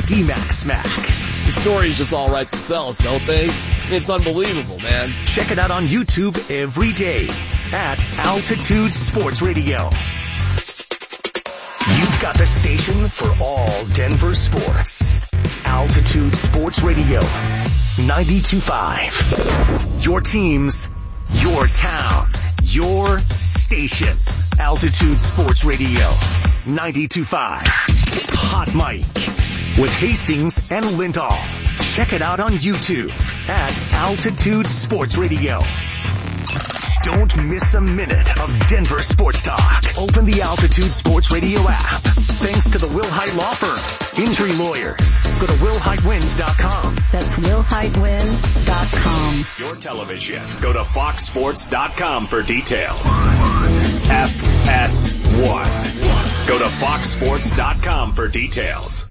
D-Mac Smack. The stories just all write themselves, don't they? It's unbelievable, man. Check it out on YouTube every day at Altitude Sports Radio. You've got the station for all Denver sports. Altitude Sports Radio, 92.5. Your teams, your town, your station. Altitude Sports Radio, 92.5. Hot Mic with Hastings and Lindahl. Check it out on YouTube at Altitude Sports Radio. Don't miss a minute of Denver sports talk. Open the Altitude Sports Radio app. Thanks to the Wilhite Law Firm. Injury lawyers. Go to WilhiteWins.com. That's WilhiteWins.com. Your television. Go to FoxSports.com for details. FS1. Go to FoxSports.com for details.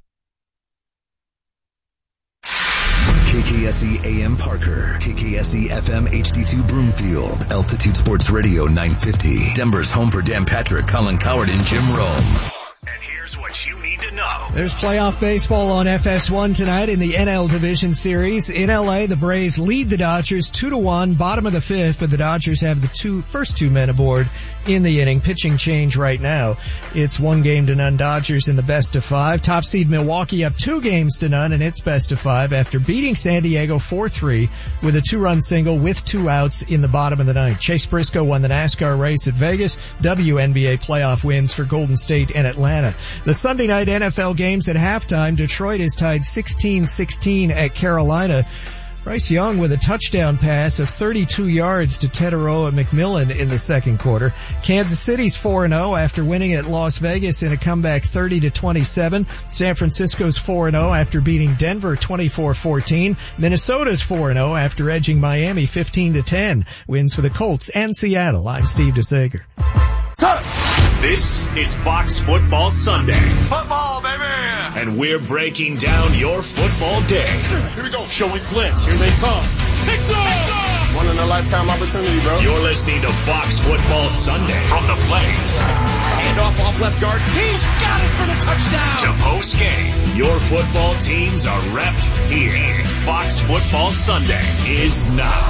KKSE AM Parker, KKSE FM HD2 Broomfield, Altitude Sports Radio 950, Denver's home for Dan Patrick, Colin Coward, and Jim Rome. And here's what you need to know. There's playoff baseball on FS1 tonight in the NL Division Series. In LA, the Braves lead the Dodgers 2-1, bottom of the fifth, but the Dodgers have the first two men aboard in the inning. Pitching change right now. It's 1-0 Dodgers in the best of five. Top seed Milwaukee up 2-0 in its best of five after beating San Diego 4-3 with a 2-run single with 2 outs in the bottom of the ninth. Chase Briscoe won the NASCAR race at Vegas. WNBA playoff wins for Golden State and Atlanta. The Sunday night NFL games at halftime, Detroit is tied 16-16 at Carolina. Bryce Young with a touchdown pass of 32 yards to Teteroa McMillan in the second quarter. Kansas City's 4-0 after winning at Las Vegas in a comeback 30-27. San Francisco's 4-0 after beating Denver 24-14. Minnesota's 4-0 after edging Miami 15-10. Wins for the Colts and Seattle. I'm Steve DeSager. This is Fox Football Sunday. Football, baby! And we're breaking down your football day. Here we go. Showing blitz. Here they come. Picked up! One in a lifetime opportunity, bro. You're listening to Fox Football Sunday from the Blaze. Handoff off left guard. He's got it for the touchdown. To post game. Your football teams are repped here. Fox Football Sunday is now.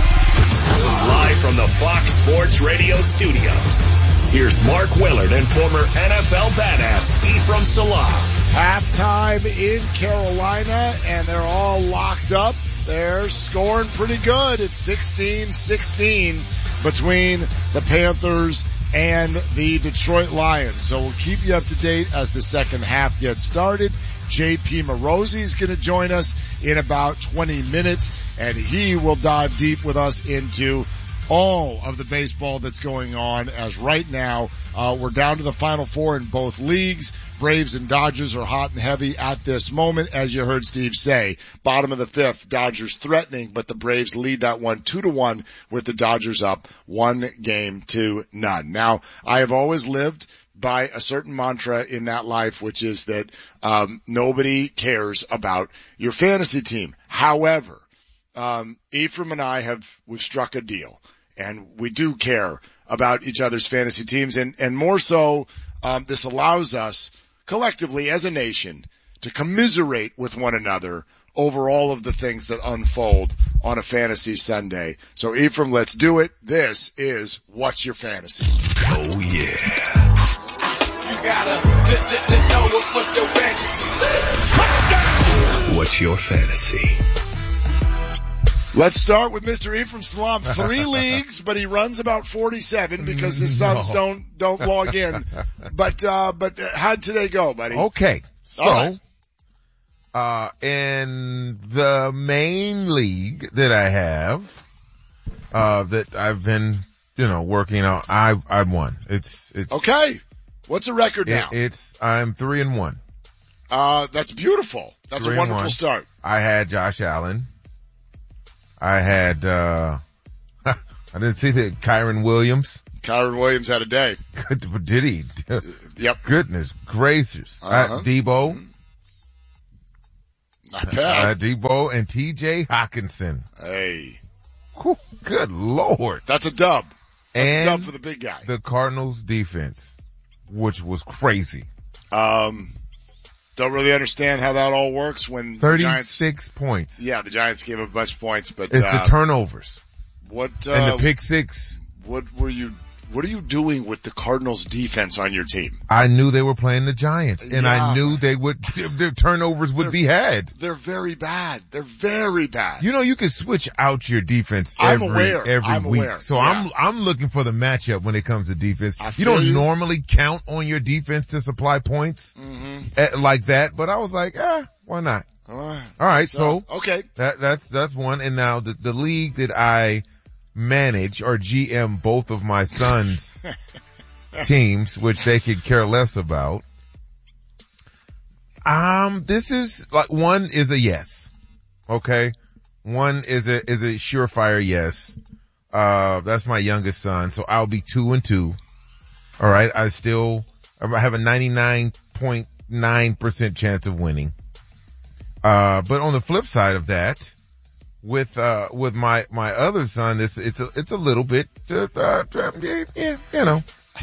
Live from the Fox Sports Radio studios. Here's Mark Willard and former NFL badass Ephraim Salah. Halftime in Carolina, and they're all locked up. They're scoring pretty good. It's 16-16 between the Panthers and the Detroit Lions. So we'll keep you up to date as the second half gets started. J.P. Morosi is going to join us in about 20 minutes, and he will dive deep with us into all of the baseball that's going on, as right now we're down to the Final Four in both leagues. Braves and Dodgers are hot and heavy at this moment, as you heard Steve say. Bottom of the fifth, Dodgers threatening, but the Braves lead that one 2-1 with the Dodgers up 1-0. Now, I have always lived by a certain mantra in that life, which is that nobody cares about your fantasy team. However, Ephraim and I we've struck a deal. And we do care about each other's fantasy teams, and more so, this allows us collectively as a nation to commiserate with one another over all of the things that unfold on a fantasy Sunday. So Ephraim, let's do it. This is What's Your Fantasy? Oh yeah. You gotta know what's your fantasy. Touchdown! What's your fantasy? Let's start with Mr. Ephraim Salam. 3 leagues, but he runs about 47 because his sons don't log in. But how'd today go, buddy? Okay. So, right. In the main league that I have, that I've been, working on, I've won. It's okay. What's the record now? I'm 3-1. That's beautiful. That's a wonderful start. I had Josh Allen. I had, I didn't see that Kyron Williams. Kyron Williams had a day. Did he? Yep. Goodness gracious. Debo. Not bad. Debo and TJ Hawkinson. Hey. Whew, good Lord. That's a dub. That's and a dub for the big guy. The Cardinals defense, which was crazy. Don't really understand how that all works when 36 points. Yeah, the Giants gave up a bunch of points, but it's the turnovers. And the pick six. What are you doing with the Cardinals defense on your team? I knew they were playing the Giants, and I knew their turnovers would be had. They're very bad. They're very bad. You know, you can switch out your defense I'm every week. aware. So yeah. I'm looking for the matchup when it comes to defense. You don't normally count on your defense to supply points like that, but I was like, why not? All right. So okay. That's one. And now the league that I manage or GM both of my sons' teams, which they could care less about. This is like, one is a yes. Okay. One is a surefire yes. That's my youngest son. So I'll be 2-2. All right. I have a 99.9% chance of winning. But on the flip side of that, with my other son, it's a little bit, you know.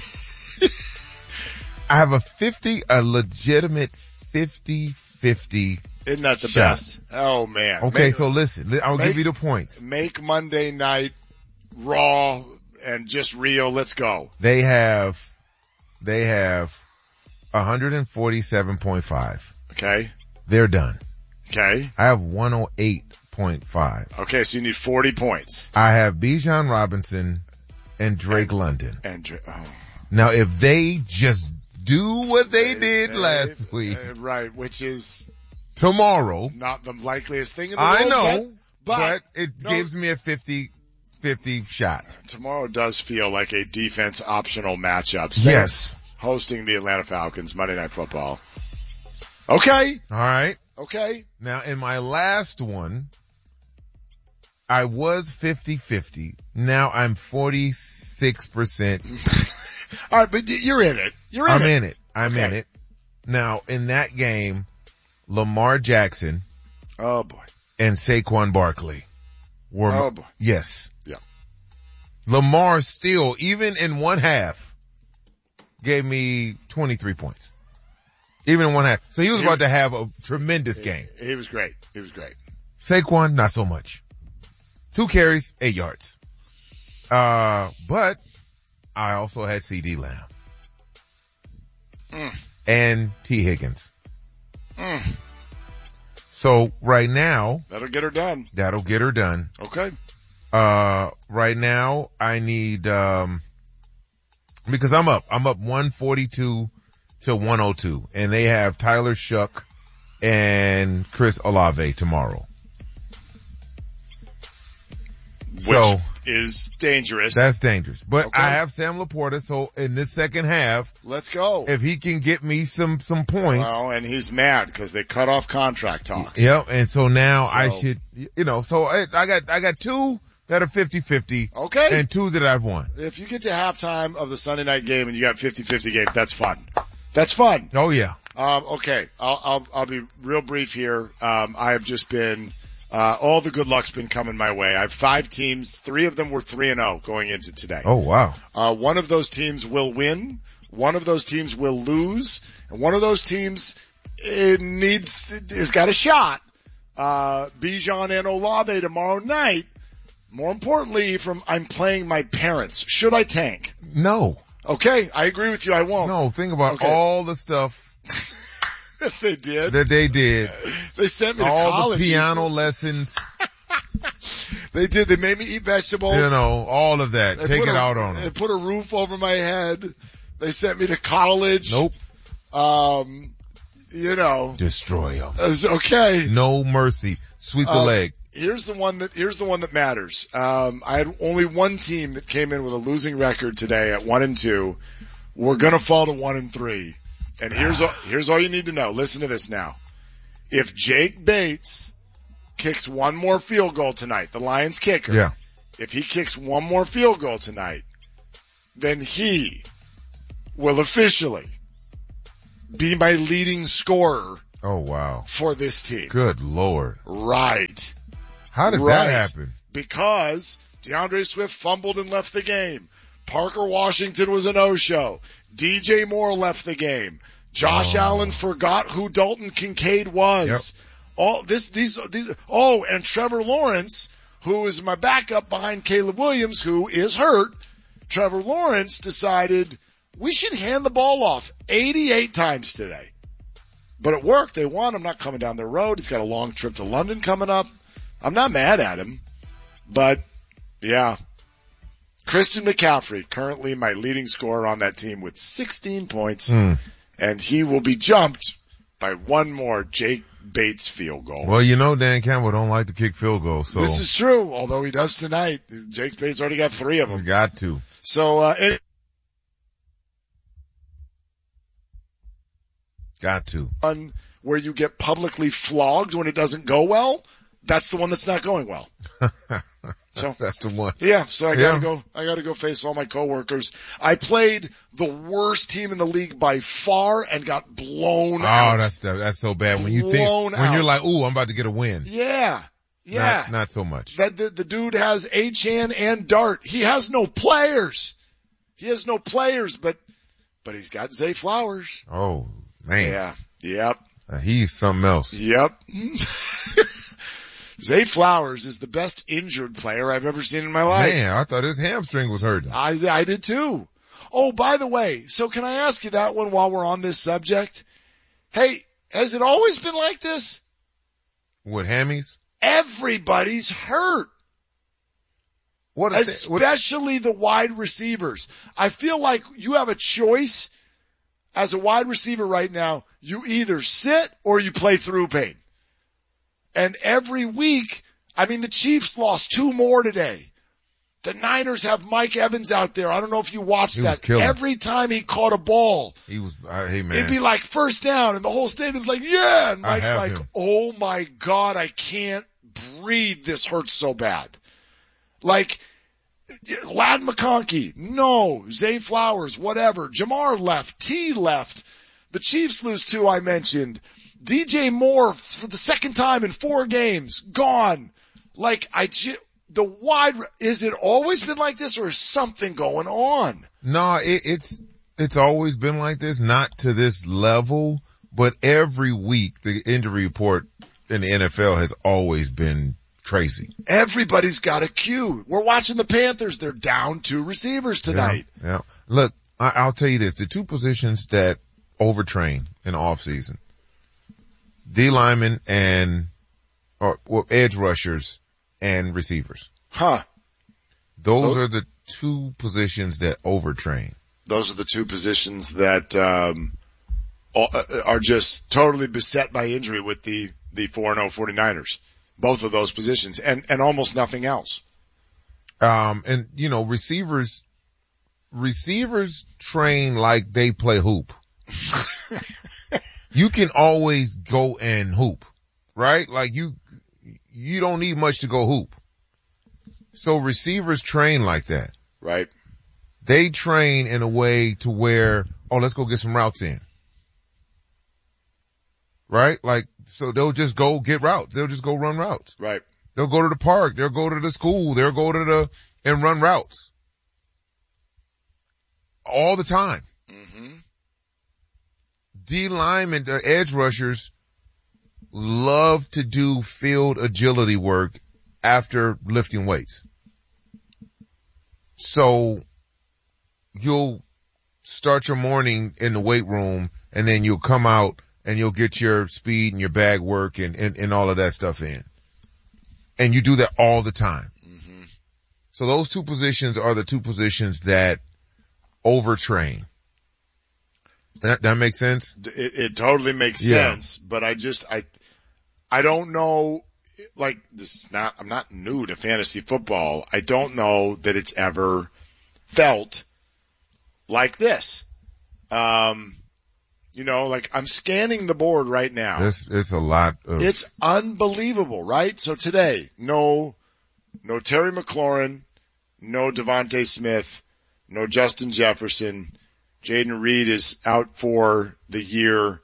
I have a legitimate 50-50. Isn't that the shot. best? Oh man. Okay, so listen, I'll give you the points. Make Monday night raw and just real. Let's go. They have 147.5. Okay. They're done. Okay. I have 108.5. Okay, so you need 40 points. I have Bijan Robinson and Drake London. Now, if they just do what they did last week. Right, which is tomorrow. Not the likeliest thing in the world. I know, yet, but it gives me a 50-50 shot. Tomorrow does feel like a defense optional matchup. Yes. Hosting the Atlanta Falcons, Monday Night Football. Okay. All right. Okay. Now, in my last one, I was 50-50. Now I'm 46%. All right, but you're in it. I'm in it. I'm in it. Now, in that game, Lamar Jackson. Oh boy. And Saquon Barkley were. Oh boy. Yes. Yeah. Lamar still, even in one half, gave me 23 points. Even in one half. So he was about to have a tremendous game. He was great. Saquon, not so much. 2 carries, 8 yards. But I also had CD Lamb. And T. Higgins. So right now. That'll get her done. Okay. Right now I need, because I'm up 142 to 102, and they have Tyler Shuck and Chris Olave tomorrow. Which is dangerous. That's dangerous. But okay. I have Sam Laporta, so in this second half, let's go. If he can get me some points. Well, and he's mad because they cut off contract talks. Yep, and so now I should, so I got 2 that are 50-50. Okay. And 2 that I've won. If you get to halftime of the Sunday night game and you got 50-50 games, that's fun. That's fun. Oh yeah. Okay. I'll be real brief here. I have just been, all the good luck's been coming my way. I have 5 teams. 3 of them were 3-0 going into today. Oh wow. One of those teams will win. One of those teams will lose. And one of those teams has got a shot. Bijan and Olave tomorrow night. More importantly, I'm playing my parents. Should I tank? No. Okay, I agree with you. I won't. No, think about all the stuff that they did. They sent me to all college. The piano lessons. They did. They made me eat vegetables. All of that. Take it out on them. They put a roof over my head. They sent me to college. Nope. Destroy them. Okay. No mercy. Sweep the leg. Here's the one that matters. I had only one team that came in with a losing record today at 1-2. We're gonna fall to 1-3. And here's all you need to know. Listen to this now. If Jake Bates kicks one more field goal tonight, the Lions kicker. If he kicks one more field goal tonight, then he will officially be my leading scorer. Oh wow. For this team. Good Lord. Right. How did that happen? Because DeAndre Swift fumbled and left the game. Parker Washington was a no-show. DJ Moore left the game. Josh Allen forgot who Dalton Kincaid was. Yep. And Trevor Lawrence, who is my backup behind Caleb Williams, who is hurt. Trevor Lawrence decided we should hand the ball off 88 times today. But it worked. They won. I'm not coming down their road. He's got a long trip to London coming up. I'm not mad at him. But, yeah. Christian McCaffrey, currently my leading scorer on that team with 16 points. And he will be jumped by one more Jake Bates field goal. Well, you know Dan Campbell don't like to kick field goals, so. This is true, although he does tonight. Jake Bates already got 3 of them. You got to. So, Got to. One where you get publicly flogged when it doesn't go well, that's the one that's not going well. So that's the one. Yeah, so I gotta go face all my coworkers. I played the worst team in the league by far and got blown out. Oh, that's so bad. When you're like, ooh, I'm about to get a win. Yeah. Yeah. Not so much. The dude has Achane and Dart. He has no players. But he's got Zay Flowers. Oh, man. Yeah. Yep. He's something else. Yep. Zay Flowers is the best injured player I've ever seen in my life. Man, I thought his hamstring was hurting. I did too. Oh, by the way, so can I ask you that one while we're on this subject? Hey, has it always been like this? With hammies? Everybody's hurt. Especially the wide receivers. I feel like you have a choice as a wide receiver right now. You either sit or you play through pain. And every week, the Chiefs lost 2 more today. The Niners have Mike Evans out there. I don't know if you watched that. Every time he caught a ball, he was, hey man. It'd be like first down and the whole stadium's like, yeah. And Mike's like, oh my God, I can't breathe. This hurts so bad. Like, Ladd McConkey, no. Zay Flowers, whatever. Jamar left. T left. The Chiefs lose 2 I mentioned. DJ Moore for the second time in 4 games, gone. Like, is it always been like this or is something going on? No, it's always been like this, not to this level, but every week the injury report in the NFL has always been crazy. Everybody's got a cue. We're watching the Panthers. They're down 2 receivers tonight. Yeah. Look, I'll tell you this. The 2 positions that overtrain in the offseason, D linemen or edge rushers and receivers. Those are the 2 positions that overtrain. Those are the 2 positions that are just totally beset by injury with the 4-0 49ers. Both of those positions and almost nothing else. And receivers train like they play hoop. You can always go and hoop, right? Like you don't need much to go hoop. So receivers train like that. Right. They train in a way to where, let's go get some routes in. Right? Like, so they'll just go get routes. They'll just go run routes. Right. They'll go to the park. They'll go to the school. They'll go and run routes. All the time. Mm-hmm. D linemen, the edge rushers, love to do field agility work after lifting weights. So you'll start your morning in the weight room and then you'll come out and you'll get your speed and your bag work and all of that stuff in. And you do that all the time. Mm-hmm. So those 2 positions are the 2 positions that overtrain. That makes sense? It totally makes sense, but I don't know, like, I'm not new to fantasy football. I don't know that it's ever felt like this. Like I'm scanning the board right now. It's a lot of. It's unbelievable, right? So today, no Terry McLaurin, no Devontae Smith, no Justin Jefferson. Jaden Reed is out for the year.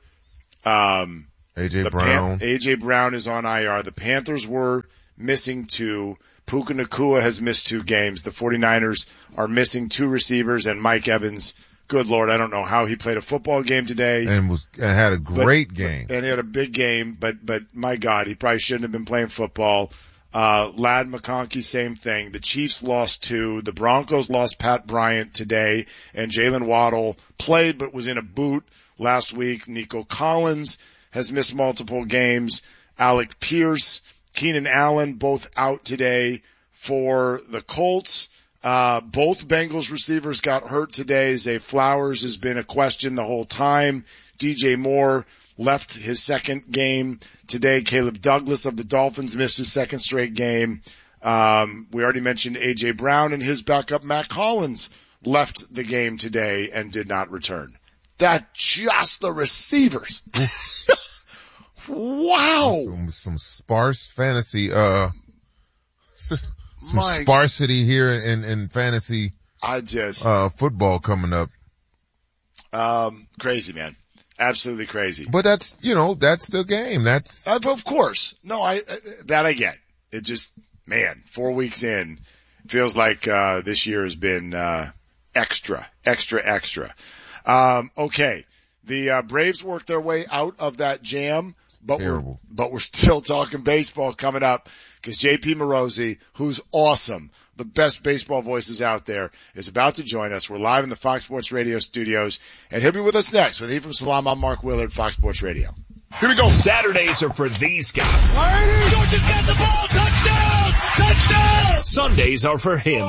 AJ Brown. AJ Brown is on IR. The Panthers were missing 2. Puka Nacua has missed 2 games. The 49ers are missing 2 receivers and Mike Evans good Lord, I don't know how he played a football game today. And had a great game. And he had a big game, but my God, he probably shouldn't have been playing football. Ladd McConkey, same thing. The Chiefs lost 2. The Broncos lost Pat Bryant today, and Jalen Waddle played but was in a boot last week. Nico Collins has missed multiple games. Alec Pierce, Keenan Allen, both out today for the Colts. Both Bengals receivers got hurt today. Zay Flowers has been a question the whole time. DJ Moore left his second game today. Caleb Douglas of the Dolphins missed his second straight game. We already mentioned A.J. Brown, and his backup Matt Collins left the game today and did not return. That's just the receivers. Wow. Some sparse fantasy, sparsity here in fantasy. Football coming up. Crazy, man. Absolutely crazy. But that's the game. That's, of course. No, I get. It just, man, 4 weeks in, feels like, this year has been, extra. Okay. The, Braves worked their way out of that jam, but we're still talking baseball coming up because JP Morosi, who's awesome, the best baseball voices out there, is about to join us. We're live in the Fox Sports Radio studios, and he'll be with us next with Ephraim Salam. I'm Mark Willard, Fox Sports Radio. Here we go. Saturdays are for these guys. Georgia's got the ball. Touchdown! Touchdown! Sundays are for him.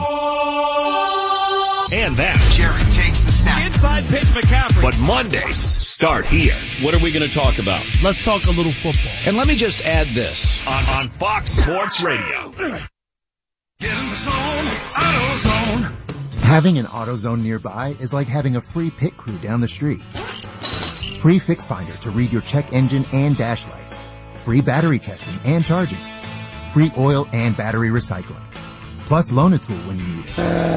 And that. Jerry takes the snap. Inside pitch, McCaffrey. But Mondays start here. What are we going to talk about? Let's talk a little football. And let me just add this. On Fox Sports Radio. Get in the zone, AutoZone. Having an AutoZone nearby is like having a free pit crew down the street. Free Fix Finder to read your check engine and dash lights. Free battery testing and charging. Free oil and battery recycling. Plus loan a tool when you need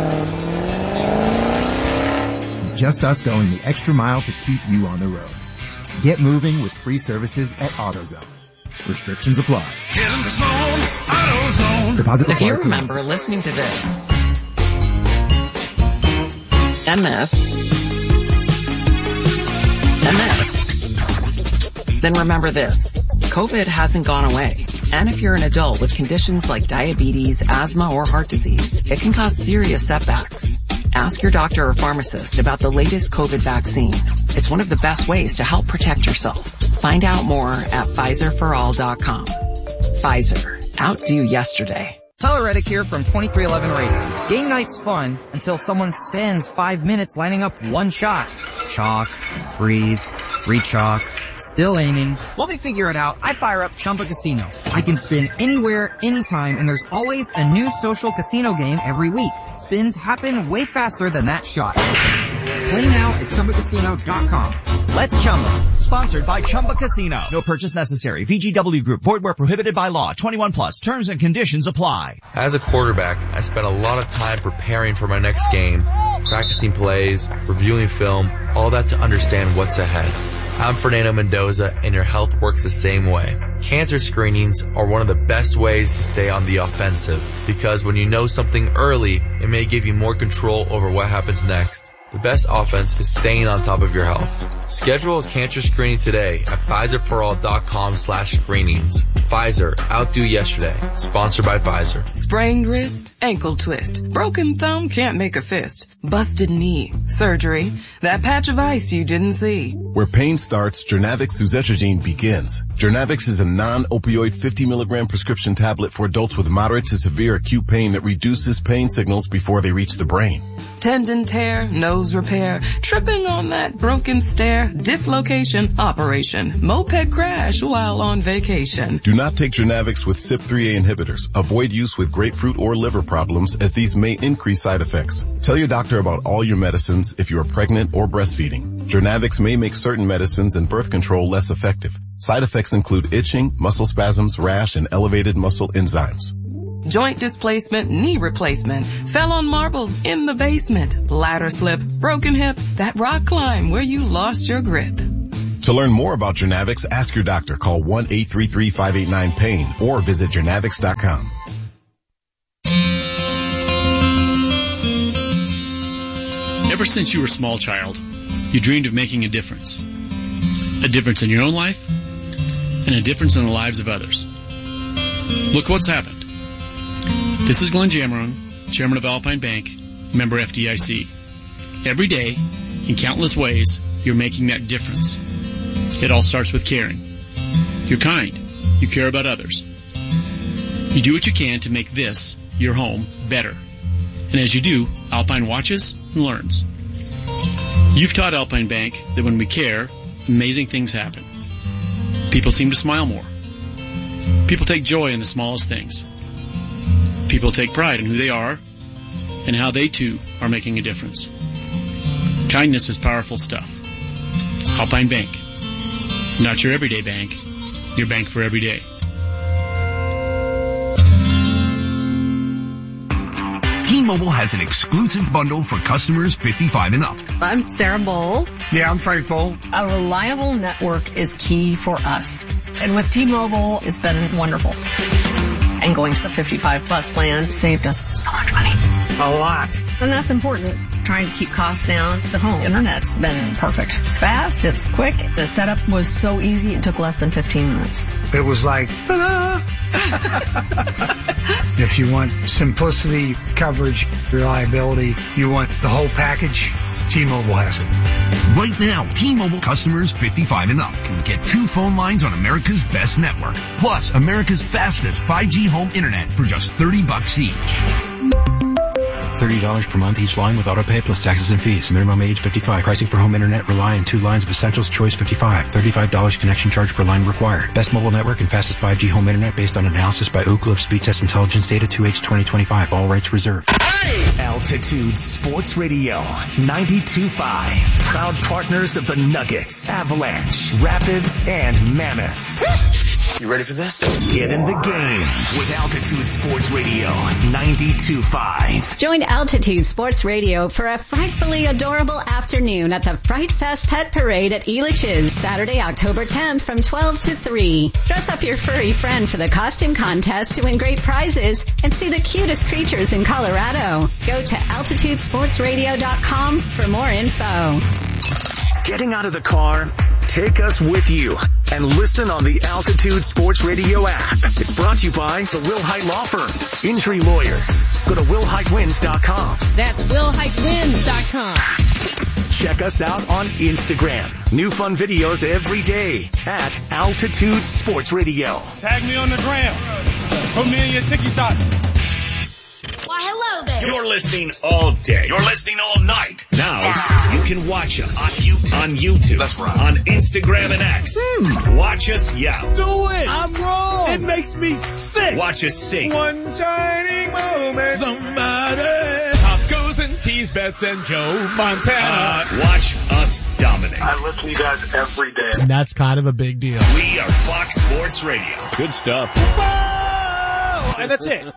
it. Just us going the extra mile to keep you on the road. Get moving with free services at AutoZone. Restrictions apply. Get in the zone, AutoZone. Deposit If you required. remember listening to this, MS, then remember this. COVID hasn't gone away. And if you're an adult with conditions like diabetes, asthma, or heart disease, it can cause serious setbacks. Ask your doctor or pharmacist about the latest COVID vaccine. It's one of the best ways to help protect yourself. Find out more at PfizerForAll.com. Pfizer. Outdo yesterday. Tyler Reddick here from 2311 Racing. Game night's fun until someone spends 5 minutes lining up one shot. Chalk, breathe, re-chalk, still aiming. While they figure it out, I fire up Chumba Casino. I can spin anywhere, anytime, and there's always a new social casino game every week. Spins happen way faster than that shot. Play now at ChumbaCasino.com. Let's Chumba. Sponsored by Chumba Casino. No purchase necessary. VGW Group. Void where prohibited by law. 21 plus. Terms and conditions apply. As a quarterback, I spent a lot of time preparing for my next game, practicing plays, reviewing film, all that to understand what's ahead. I'm Fernando Mendoza, and your health works the same way. Cancer screenings are one of the best ways to stay on the offensive, because when you know something early, it may give you more control over what happens next. The best offense is staying on top of your health. Schedule a cancer screening today at PfizerForAll.com/screenings. Pfizer, outdo yesterday. Sponsored by Pfizer. Sprained wrist, ankle twist, broken thumb, can't make a fist, busted knee, surgery, that patch of ice you didn't see. Where pain starts, Jernavix suzetrigine begins. Jernavix is a non-opioid 50 milligram prescription tablet for adults with moderate to severe acute pain that reduces pain signals before they reach the brain. Tendon tear, nose repair, tripping on that broken stair, dislocation, operation, moped crash while on vacation. Do not take Jernavix with CYP3A inhibitors. Avoid use with grapefruit or liver problems, as these may increase side effects. Tell your doctor about all your medicines if you are pregnant or breastfeeding. Jernavix may make certain medicines and birth control less effective. Side effects include itching, muscle spasms, rash, and elevated muscle enzymes. Joint displacement, knee replacement, fell on marbles in the basement, ladder slip, broken hip, that rock climb where you lost your grip. To learn more about Jernavix, ask your doctor. Call 1-833-589-PAIN or visit Jernavix.com. Ever since you were a small child, you dreamed of making a difference. A difference in your own life, and a difference in the lives of others. Look what's happened. This is Glenn Jammerung, Chairman of Alpine Bank, member FDIC. Every day, in countless ways, you're making that difference. It all starts with caring. You're kind. You care about others. You do what you can to make this, your home, better. And as you do, Alpine watches and learns. You've taught Alpine Bank that when we care, amazing things happen. People seem to smile more. People take joy in the smallest things. People take pride in who they are and how they too are making a difference. Kindness is powerful stuff. Alpine Bank. Not your everyday bank, your bank for every day. T-Mobile has an exclusive bundle for customers 55 and up. I'm Sarah Bowl. Yeah, I'm Frank Bowl. A reliable network is key for us. And with T-Mobile, it's been wonderful. And going to the 55 plus plan saved us so much money. A lot. And that's important. Trying to keep costs down. The home internet's been perfect. It's fast, it's quick. The setup was so easy, it took less than 15 minutes. It was like, ta-da! If you want simplicity, coverage, reliability, you want the whole package, T-Mobile has it. Right now, T-Mobile customers 55 and up can get 2 phone lines on America's best network, plus America's fastest 5G home internet for just $30 each. $30 per month each line with autopay plus taxes and fees. Minimum age 55. Pricing for home internet rely on 2 lines of essentials. Choice 55. $35 connection charge per line required. Best mobile network and fastest 5G home internet based on analysis by Ookla of Speed Test Intelligence data 2H 2025. All rights reserved. Altitude Sports Radio 92.5. Proud partners of the Nuggets, Avalanche, Rapids, and Mammoth. You ready for this? Get in the game with Altitude Sports Radio 92.5. Join Altitude Sports Radio for a frightfully adorable afternoon at the Fright Fest Pet Parade at Elitch's, Saturday, October 10th from 12 to 3. Dress up your furry friend for the costume contest to win great prizes and see the cutest creatures in Colorado. Go to altitudesportsradio.com for more info. Getting out of the car? Take us with you and listen on the Altitude Sports Radio app. It's brought to you by the Will Height Law Firm. Injury lawyers. Go to willheightwins.com. That's willheightwins.com. Check us out on Instagram. New fun videos every day at Altitude Sports Radio. Tag me on the gram. Put me in your TikTok. Why, hello there. You're listening all day. You're listening all night. Now, you can watch us on YouTube. That's right. On Instagram and X. Watch us yell. Do it. I'm wrong. It makes me sick. Watch us sing. One shining moment. Somebody. Tacos and tease bets and Joe Montana. Watch us dominate. I listen to you guys every day. And that's kind of a big deal. We are Fox Sports Radio. Good stuff. And that's it.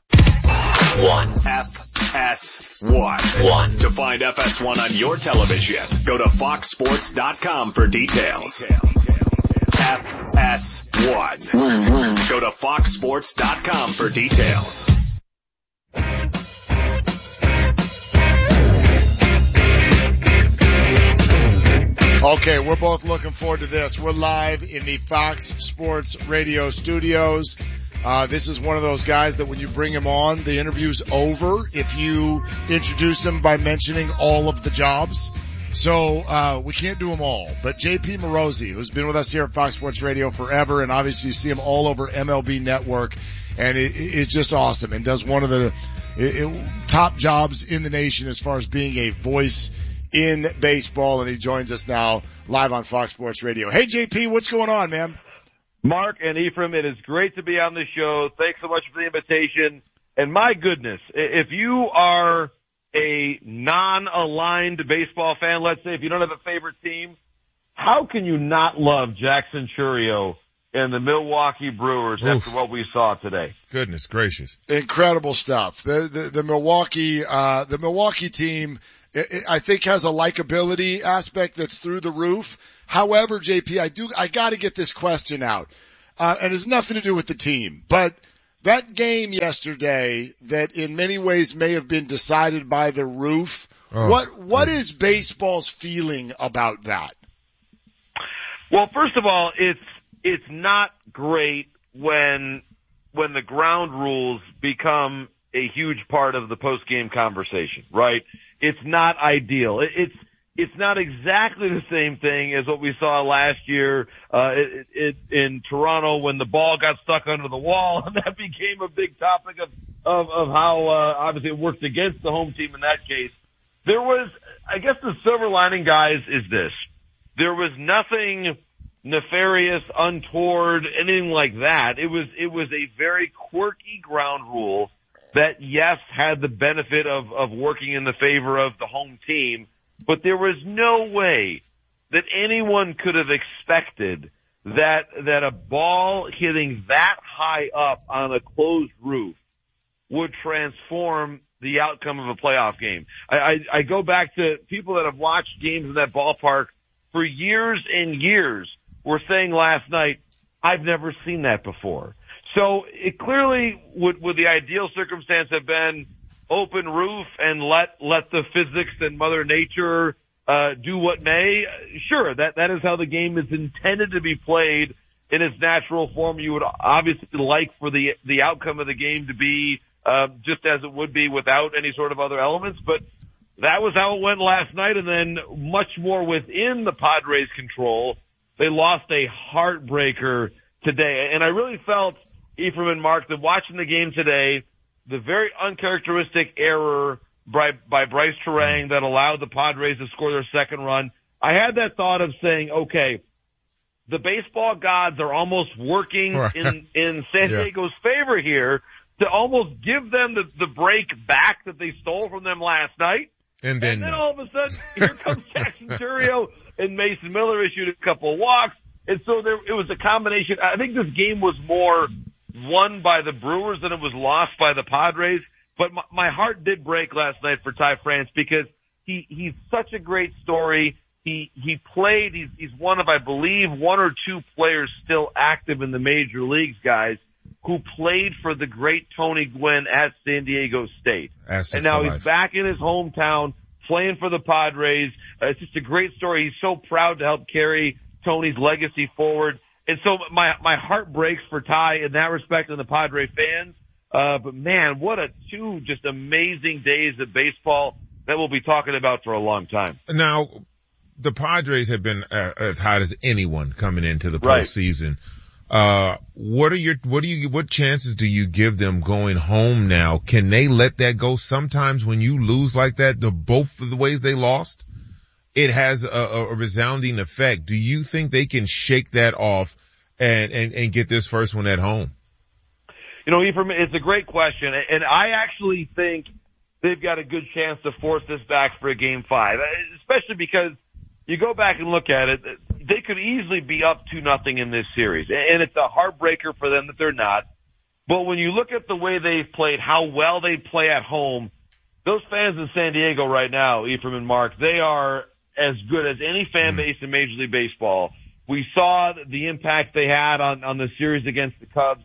FS1. To find FS1 on your television, go to foxsports.com for details. FS1. Go to foxsports.com for details. Okay, we're both looking forward to this. We're live in the Fox Sports Radio studios. This is one of those guys that when you bring him on, the interview's over if you introduce him by mentioning all of the jobs. So, we can't do them all. But JP Morosi, who's been with us here at Fox Sports Radio forever, and obviously you see him all over MLB Network, and it is just awesome and does one of the top jobs in the nation as far as being a voice in baseball, and he joins us now live on Fox Sports Radio. Hey, JP, what's going on, man? Mark and Ephraim, it is great to be on the show. Thanks so much for the invitation. And my goodness, if you are a non-aligned baseball fan, let's say if you don't have a favorite team, how can you not love Jackson Chourio and the Milwaukee Brewers after what we saw today? Goodness gracious. Incredible stuff. The Milwaukee team, I think, has a likability aspect that's through the roof. However, JP, I gotta get this question out. And it's nothing to do with the team, but that game yesterday that in many ways may have been decided by the roof What is baseball's feeling about that? Well, first of all, it's not great when the ground rules become a huge part of the post-game conversation, right? It's not ideal. It's not exactly the same thing as what we saw last year in Toronto when the ball got stuck under the wall, and that became a big topic of how obviously it worked against the home team in that case. There was, I guess the silver lining, guys, is this. There was nothing nefarious, untoward, anything like that. It was a very quirky ground rule that, yes, had the benefit of working in the favor of the home team, but there was no way that anyone could have expected that a ball hitting that high up on a closed roof would transform the outcome of a playoff game. I go back to people that have watched games in that ballpark for years and years were saying last night, I've never seen that before. So it clearly would the ideal circumstance have been open roof and let the physics and Mother Nature do what may. Sure, that is how the game is intended to be played in its natural form. You would obviously like for the outcome of the game to be just as it would be without any sort of other elements, but that was how it went last night, and then much more within the Padres' control. They lost a heartbreaker today, and I really felt, Ephraim and Mark, that watching the game today, the very uncharacteristic error by Bryce Terang that allowed the Padres to score their second run, I had that thought of saying, okay, the baseball gods are almost working in San Diego's favor here to almost give them the break back that they stole from them last night. And then all of a sudden, here comes Jackson Churio, and Mason Miller issued a couple of walks. And so it was a combination. I think this game was more won by the Brewers than it was lost by the Padres. But my heart did break last night for Ty France because he's such a great story. He played. He's one of, I believe, one or two players still active in the major leagues, guys, who played for the great Tony Gwynn at San Diego State. And now he's back in his hometown playing for the Padres. It's just a great story. He's so proud to help carry Tony's legacy forward. And so my heart breaks for Ty in that respect and the Padre fans. But man, what two just amazing days of baseball that we'll be talking about for a long time. Now, the Padres have been as hot as anyone coming into the postseason. What chances do you give them going home now? Can they let that go? Sometimes when you lose like that, both of the ways they lost, it has a resounding effect. Do you think they can shake that off and get this first one at home? You know, Ephraim, it's a great question, and I actually think they've got a good chance to force this back for a Game 5, especially because you go back and look at it, they could easily be up 2-0 in this series, and it's a heartbreaker for them that they're not. But when you look at the way they've played, how well they play at home, those fans in San Diego right now, Ephraim and Mark, they are as good as any fan base in Major League Baseball. We saw the impact they had on the series against the Cubs.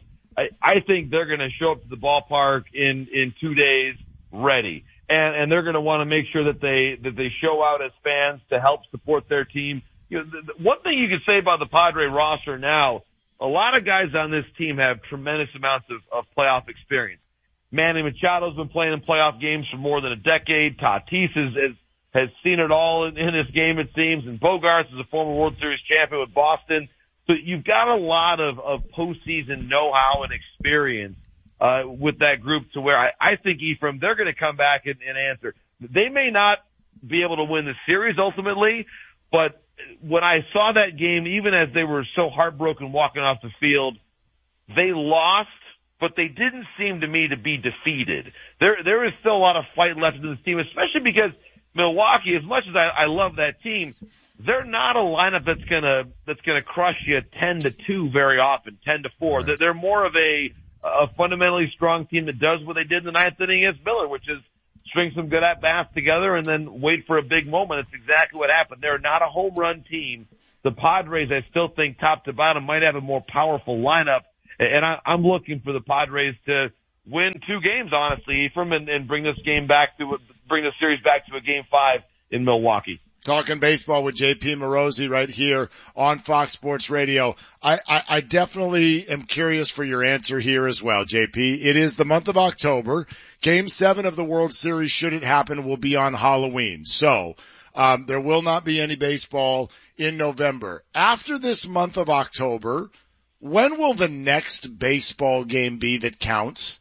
I think they're going to show up to the ballpark in 2 days ready. And they're going to want to make sure that they show out as fans to help support their team. You know, one thing you can say about the Padre roster now, a lot of guys on this team have tremendous amounts of playoff experience. Manny Machado's been playing in playoff games for more than a decade. Tatis has seen it all in this game, it seems. And Bogaerts is a former World Series champion with Boston. So you've got a lot of postseason know-how and experience with that group to where I think, Ephraim, they're going to come back and answer. They may not be able to win the series ultimately, but when I saw that game, even as they were so heartbroken walking off the field, they lost, but they didn't seem to me to be defeated. There is still a lot of fight left in this team, especially because Milwaukee, as much as I love that team, they're not a lineup that's gonna crush you 10-2 very often, 10-4. Right. They're more of a fundamentally strong team that does what they did in the ninth inning against Miller, which is string some good at-bats together and then wait for a big moment. It's exactly what happened. They're not a home run team. The Padres, I still think, top to bottom, might have a more powerful lineup. And I'm looking for the Padres to win 2 games, honestly, Ephraim, and bring this game back to bring the series back to a Game 5 in Milwaukee. Talking baseball with JP Morosi right here on Fox Sports Radio. I definitely am curious for your answer here as well, JP. It is the month of October. Game 7 of the World Series, should it happen, will be on Halloween. So, there will not be any baseball in November. After this month of October, when will the next baseball game be that counts?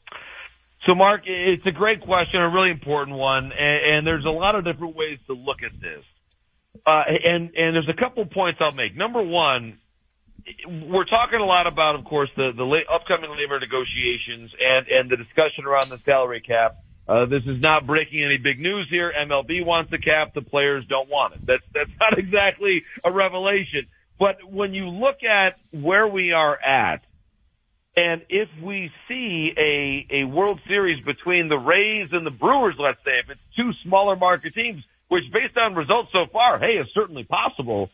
So, Mark, it's a great question, a really important one, and there's a lot of different ways to look at this. And there's a couple points I'll make. Number one, we're talking a lot about, of course, the upcoming labor negotiations and the discussion around the salary cap. This is not breaking any big news here. MLB wants the cap. The players don't want it. That's not exactly a revelation. But when you look at where we are at, and if we see a World Series between the Rays and the Brewers, let's say, if it's two smaller market teams, which based on results so far, hey, is certainly possible,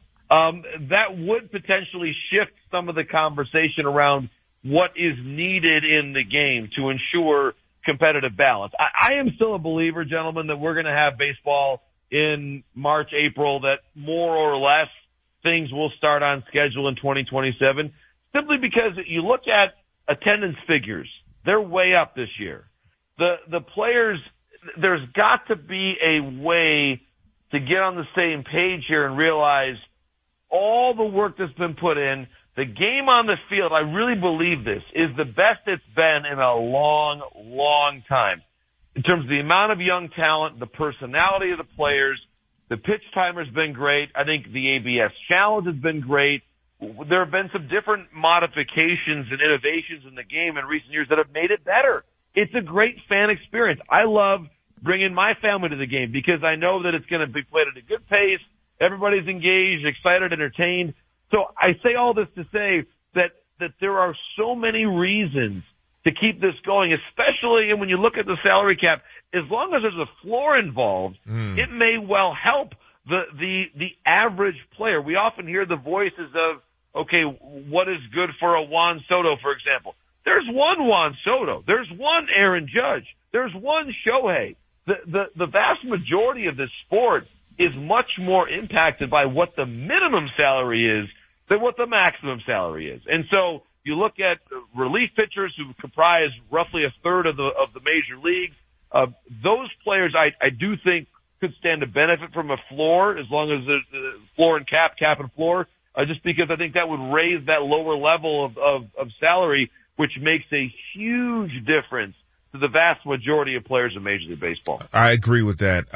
that would potentially shift some of the conversation around what is needed in the game to ensure competitive balance. I am still a believer, gentlemen, that we're going to have baseball in March, April, that more or less things will start on schedule in 2027, simply because you look at attendance figures. They're way up this year. The players, there's got to be a way to get on the same page here and realize all the work that's been put in. The game on the field, I really believe this, is the best it's been in a long, long time. In terms of the amount of young talent, the personality of the players, the pitch timer's been great. I think the ABS challenge has been great. There have been some different modifications and innovations in the game in recent years that have made it better. It's a great fan experience. I love bringing my family to the game because I know that it's going to be played at a good pace. Everybody's engaged, excited, entertained. So I say all this to say that there are so many reasons to keep this going, especially when you look at the salary cap. As long as there's a floor involved, it may well help the average player. We often hear the voices of, okay, what is good for a Juan Soto, for example? There's one Juan Soto. There's one Aaron Judge. There's one Shohei. The vast majority of this sport is much more impacted by what the minimum salary is than what the maximum salary is. And so you look at relief pitchers who comprise roughly a third of the major leagues. Those players I do think could stand to benefit from a floor, as long as the floor and cap and floor, just because I think that would raise that lower level of salary, which makes a huge difference to the vast majority of players in Major League Baseball. I agree with that.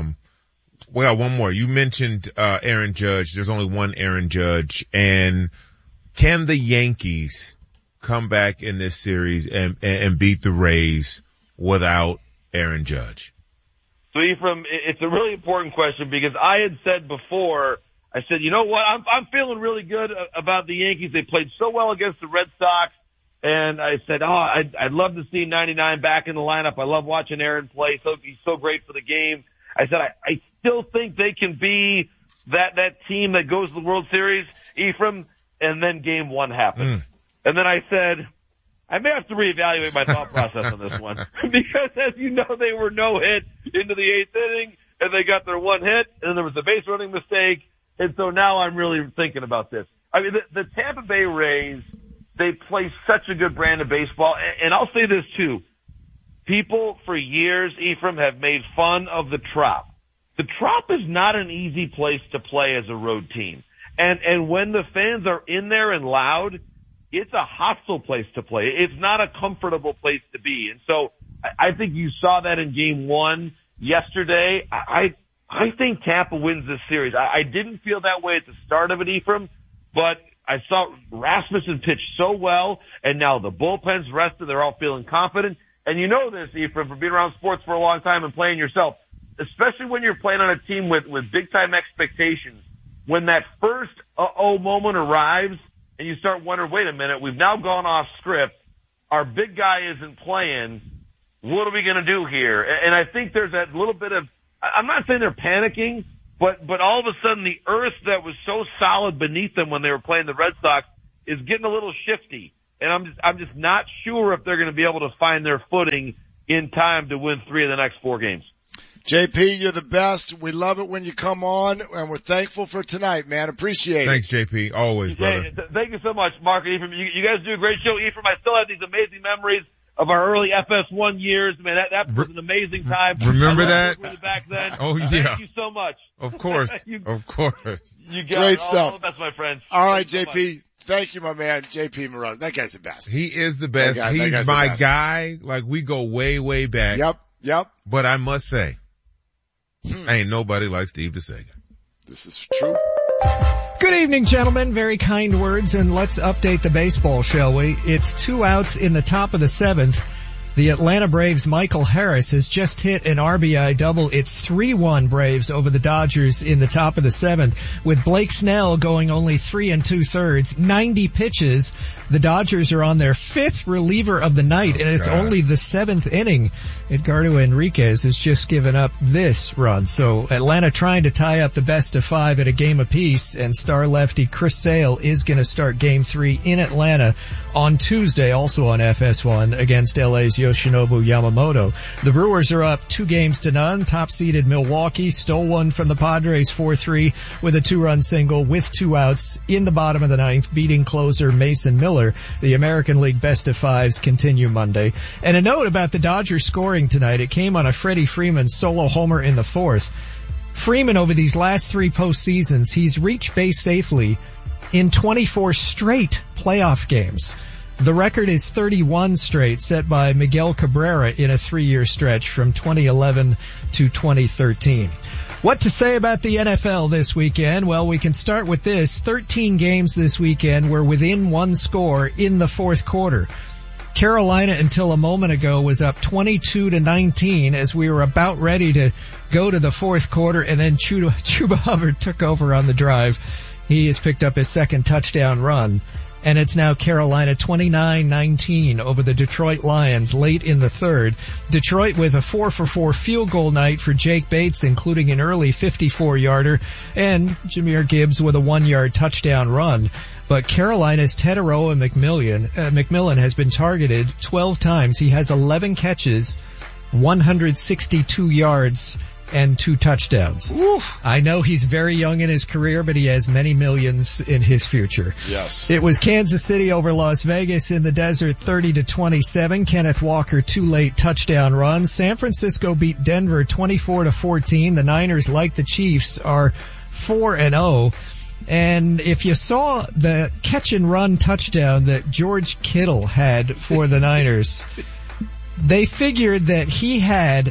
Well, one more. You mentioned Aaron Judge. There's only one Aaron Judge. And can the Yankees come back in this series and beat the Rays without Aaron Judge? So, Ephraim, it's a really important question because I had said before, I said, you know what, I'm feeling really good about the Yankees. They played so well against the Red Sox. And I said, I'd love to see 99 back in the lineup. I love watching Aaron play. He's so great for the game. I said, I still think they can be that team that goes to the World Series, Ephraim. And then game 1 happened. And then I said, I may have to reevaluate my thought process on this one because, as you know, they were no hit into the 8th inning, and they got their 1 hit, and then there was a base running mistake, and so now I'm really thinking about this. I mean, the Tampa Bay Rays, they play such a good brand of baseball, and I'll say this too. People for years, Ephraim, have made fun of the Trop. The Trop is not an easy place to play as a road team, and when the fans are in there and loud, it's a hostile place to play. It's not a comfortable place to be. And so I think you saw that in game 1 yesterday. I think Tampa wins this series. I didn't feel that way at the start of it, Ephraim, but I saw Rasmussen pitch so well, and now the bullpen's rested. They're all feeling confident. And you know this, Ephraim, from being around sports for a long time and playing yourself, especially when you're playing on a team with big-time expectations. When that first uh-oh moment arrives, and you start wondering, wait a minute, we've now gone off script. Our big guy isn't playing. What are we going to do here? And I think there's that little bit of, I'm not saying they're panicking, but all of a sudden the earth that was so solid beneath them when they were playing the Red Sox is getting a little shifty. And I'm just not sure if they're going to be able to find their footing in time to win 3 of the next 4 games. JP, you're the best. We love it when you come on, and we're thankful for tonight, man. Appreciate it. Thanks, JP. Always, brother. Thank you so much, Mark and Ephraim. You guys do a great show. Ephraim, I still have these amazing memories of our early FS1 years. Man, that was an amazing time. Remember that? With you back then. Oh, yeah. Thank you so much. Of course. Of course. You got great it. stuff. All the best, my friends. All right, JP. Thank you, my man. JP Moreau. That guy's the best. He is the best. He's my guy. Like, we go way, way back. Yep. But I must say, ain't nobody like Steve DeSega. This is true. Good evening, gentlemen. Very kind words, and let's update the baseball, shall we? It's 2 outs in the top of the 7th. The Atlanta Braves' Michael Harris has just hit an RBI double. It's 3-1 Braves over the Dodgers in the top of the 7th, with Blake Snell going only 3 2/3, 90 pitches. The Dodgers are on their 5th reliever of the night, and it's only the 7th inning. Edgardo Enriquez has just given up this run. So Atlanta trying to tie up the best of 5 at a game apiece, and star lefty Chris Sale is going to start Game 3 in Atlanta on Tuesday, also on FS1, against LA's Yoshinobu Yamamoto. The Brewers are up 2-0. Top-seeded Milwaukee stole one from the Padres 4-3 with a 2-run single with 2 outs in the bottom of the 9th, beating closer Mason Miller. The American League best of 5s continue Monday. And a note about the Dodgers scoring tonight. It came on a Freddie Freeman solo homer in the 4th. Freeman, over these last 3 postseasons, he's reached base safely in 24 straight playoff games. The record is 31 straight, set by Miguel Cabrera in a 3-year stretch from 2011 to 2013. What to say about the NFL this weekend? Well, we can start with this. 13 games this weekend were within 1 score in the 4th quarter. Carolina, until a moment ago, was up 22-19 as we were about ready to go to the 4th quarter, and then Chuba Hubbard took over on the drive. He has picked up his 2nd touchdown run. And it's now Carolina 29-19 over the Detroit Lions late in the 3rd. Detroit with a 4-for-4 field goal night for Jake Bates, including an early 54-yarder, and Jahmyr Gibbs with a 1-yard touchdown run. But Carolina's Teteroa McMillan has been targeted 12 times. He has 11 catches, 162 yards, and 2 touchdowns. Oof. I know he's very young in his career, but he has many millions in his future. Yes. It was Kansas City over Las Vegas in the desert, 30-27. Kenneth Walker 2 late touchdown runs. San Francisco beat Denver 24-14. The Niners, like the Chiefs, are 4-0. And if you saw the catch and run touchdown that George Kittle had for the Niners, they figured that he had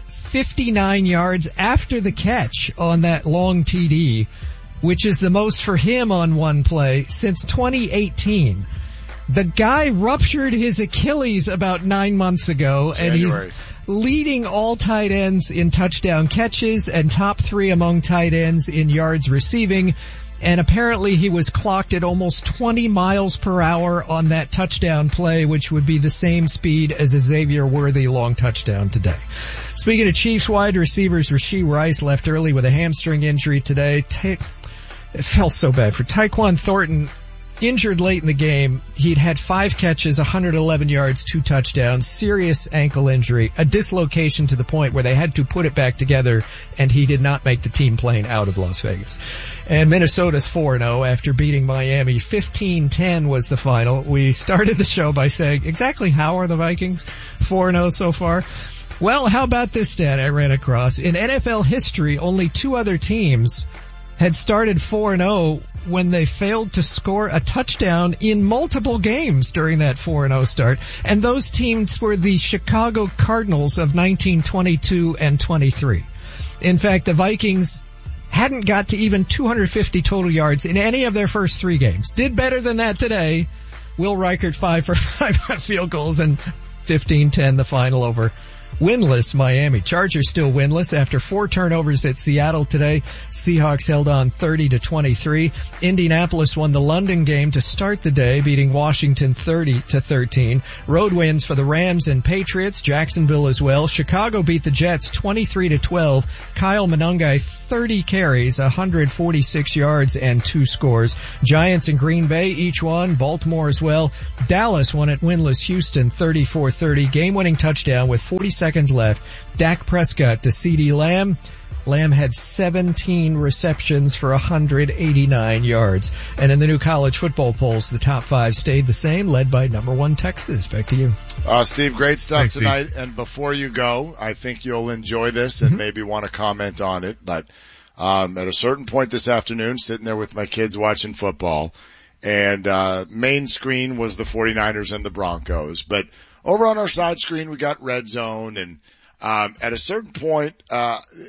59 yards after the catch on that long TD, which is the most for him on one play since 2018. The guy ruptured his Achilles about 9 months ago, and he's leading all tight ends in touchdown catches and top 3 among tight ends in yards receiving. And apparently he was clocked at almost 20 miles per hour on that touchdown play, which would be the same speed as a Xavier Worthy long touchdown today. Speaking of Chiefs wide receivers, Rashee Rice left early with a hamstring injury today. It felt so bad for Tyquan Thornton. Injured late in the game. He'd had 5 catches, 111 yards, 2 touchdowns, serious ankle injury, a dislocation to the point where they had to put it back together, and he did not make the team plane out of Las Vegas. And Minnesota's 4-0 after beating Miami. 15-10 was the final. We started the show by saying, exactly how are the Vikings 4-0 so far? Well, how about this stat I ran across? In NFL history, only 2 other teams had started 4-0 when they failed to score a touchdown in multiple games during that 4-0 start. And those teams were the Chicago Cardinals of 1922 and 23. In fact, the Vikings hadn't got to even 250 total yards in any of their first 3 games. Did better than that today. Will Reichert 5 for 5 on field goals, and 15-10 the final over winless Miami. Chargers still winless after 4 turnovers at Seattle today. Seahawks held on 30-23. Indianapolis won the London game to start the day, beating Washington 30-13. Road wins for the Rams and Patriots. Jacksonville as well. Chicago beat the Jets 23-12. Kyle Monangai 30 carries, 146 yards and 2 scores. Giants and Green Bay each won. Baltimore as well. Dallas won at winless Houston 34-30. Game-winning touchdown with 40 seconds seconds left. Dak Prescott to CeeDee Lamb. Lamb had 17 receptions for 189 yards. And in the new college football polls, the top 5 stayed the same, led by number 1 Texas. Back to you. Steve, great stuff Thanks, tonight. Steve. And before you go, I think you'll enjoy this and maybe want to comment on it. But at a certain point this afternoon, sitting there with my kids watching football, and main screen was the 49ers and the Broncos. But over on our side screen, we got Red Zone, and at a certain point,